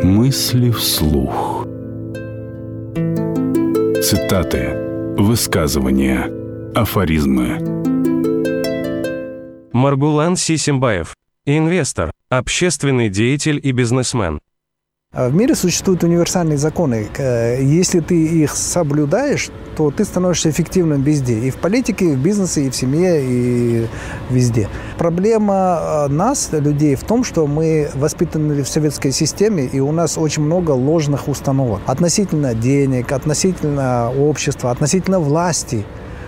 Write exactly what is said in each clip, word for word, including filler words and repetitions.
Мысли вслух. Цитаты, высказывания, афоризмы. Маргулан Сисимбаев. Инвестор, общественный деятель и бизнесмен. В мире существуют универсальные законы. Если ты их соблюдаешь, то ты становишься эффективным везде. И в политике, и в бизнесе, и в семье, и везде. Проблема нас, людей, в том, что мы воспитаны в советской системе, и у нас очень много ложных установок. Относительно денег, относительно общества, относительно власти.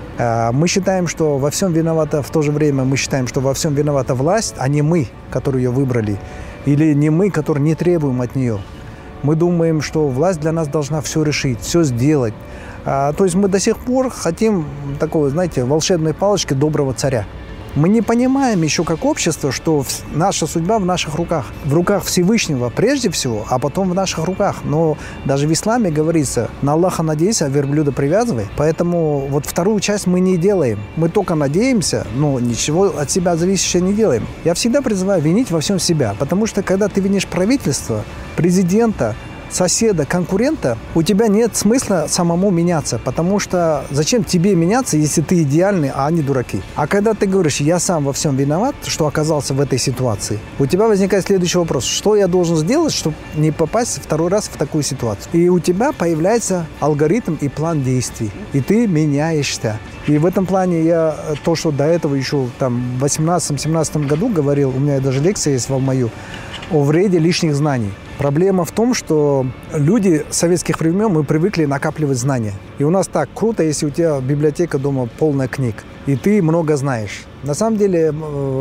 Мы считаем, что во всем виновата, в то же время мы считаем, что во всем виновата власть, а не мы, которые ее выбрали. Или не мы, которые не требуем от нее. Мы думаем, что власть для нас должна все решить, все сделать. А, то есть мы до сих пор хотим такой, знаете, волшебной палочки доброго царя. Мы не понимаем еще как общество, что наша судьба в наших руках. В руках Всевышнего прежде всего, а потом в наших руках. Но даже в исламе говорится: на Аллаха надейся, а верблюда привязывай. Поэтому вот вторую часть мы не делаем. Мы только надеемся, но ничего от себя зависящего не делаем. Я всегда призываю винить во всем себя, потому что когда ты винишь правительство, президента, соседа, конкурента, у тебя нет смысла самому меняться, потому что зачем тебе меняться, если ты идеальный, а они дураки? А когда ты говоришь: я сам во всем виноват, что оказался в этой ситуации, у тебя возникает следующий вопрос: что я должен сделать, чтобы не попасть второй раз в такую ситуацию? И у тебя появляется алгоритм и план действий, и ты меняешься. И в этом плане я то, что до этого еще там в восемнадцатом-семнадцатом году говорил, у меня даже лекция есть в Алмаю, о вреде лишних знаний. Проблема в том, что люди советских времен, мы привыкли накапливать знания. И у нас так круто, если у тебя библиотека дома полная книг, и ты много знаешь. На самом деле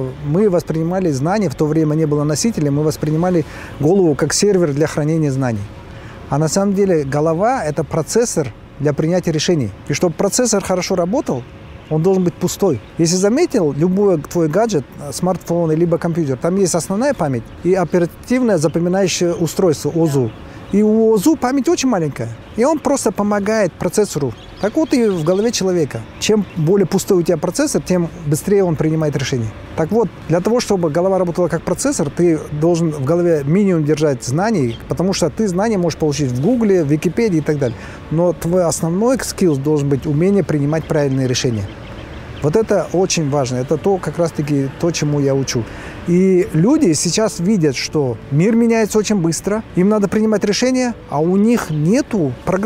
мы воспринимали знания, в то время не было носителя, мы воспринимали голову как сервер для хранения знаний. А на самом деле голова – это процессор для принятия решений. И чтобы процессор хорошо работал, он должен быть пустой. Если заметил, любой твой гаджет, смартфон либо компьютер, там есть основная память и оперативное запоминающее устройство ОЗУ. И у ОЗУ память очень маленькая. И он просто помогает процессору. Так вот и в голове человека. Чем более пустой у тебя процессор, тем быстрее он принимает решения. Так вот, для того, чтобы голова работала как процессор, ты должен в голове минимум держать знаний, потому что ты знания можешь получить в Гугле, в Википедии и так далее. Но твой основной скилл должен быть умение принимать правильные решения. Вот это очень важно. Это то, как раз-таки то, чему я учу. И люди сейчас видят, что мир меняется очень быстро, им надо принимать решения, а у них нету программы.